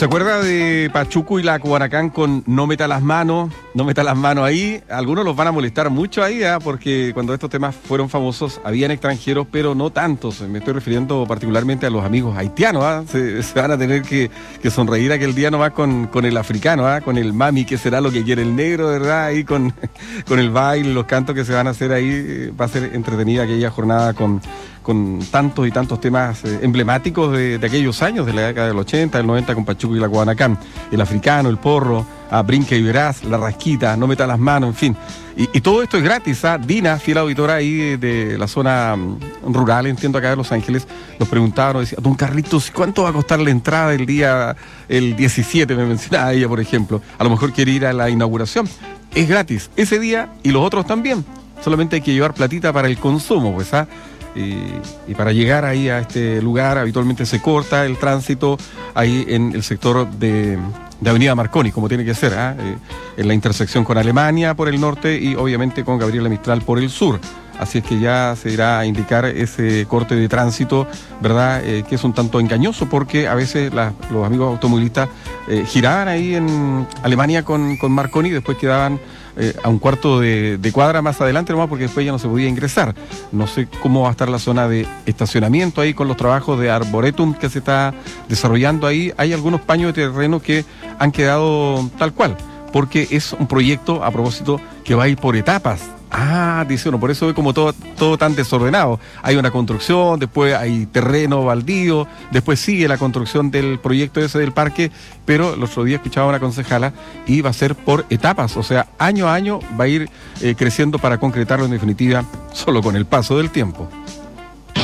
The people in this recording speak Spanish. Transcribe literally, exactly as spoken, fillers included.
¿Se acuerda de Pachuco y la Kubanacan con no meta las manos, no meta las manos ahí? Algunos los van a molestar mucho ahí, ¿eh? Porque cuando estos temas fueron famosos, habían extranjeros, pero no tantos. Me estoy refiriendo particularmente a los amigos haitianos, ¿eh? se, se van a tener que, que sonreír aquel día nomás con, con el africano, ¿eh? Con el mami, que será lo que quiere el negro, ¿verdad? Ahí con, con el baile, los cantos que se van a hacer ahí. Va a ser entretenida aquella jornada con... con tantos y tantos temas eh, emblemáticos de, de aquellos años, de la década del ochenta, del noventa, con Pachuco y la Kubanacan. El africano, el porro, ah, brinca y verás, la rasquita, no meta las manos, en fin. Y, y todo esto es gratis, ¿ah? Dina, fiel auditora ahí de, de la zona um, rural, entiendo acá de Los Ángeles, nos preguntaban, nos decía, don Carlitos, ¿cuánto va a costar la entrada el día, el diecisiete? Me mencionaba ella, por ejemplo. A lo mejor quiere ir a la inauguración. Es gratis, ese día y los otros también. Solamente hay que llevar platita para el consumo, pues, ¿ah? Y, y para llegar ahí a este lugar habitualmente se corta el tránsito ahí en el sector de, de Avenida Marconi, como tiene que ser, ¿eh? Eh, en la intersección con Alemania por el norte y obviamente con Gabriela Mistral por el sur. Así es que ya se irá a indicar ese corte de tránsito, ¿verdad? Eh, que es un tanto engañoso porque a veces la, los amigos automovilistas eh, giraban ahí en Alemania con, con Marconi y después quedaban eh, a un cuarto de, de cuadra más adelante nomás porque después ya no se podía ingresar. No sé cómo va a estar la zona de estacionamiento ahí con los trabajos de arboretum que se está desarrollando ahí. Hay algunos paños de terreno que han quedado tal cual, porque es un proyecto, a propósito, que va a ir por etapas. Ah, dice uno, por eso es como todo, todo tan desordenado. Hay una construcción, después hay terreno baldío, después sigue la construcción del proyecto ese del parque, pero el otro día escuchaba a una concejala y va a ser por etapas, o sea, año a año va a ir eh, creciendo para concretarlo en definitiva solo con el paso del tiempo.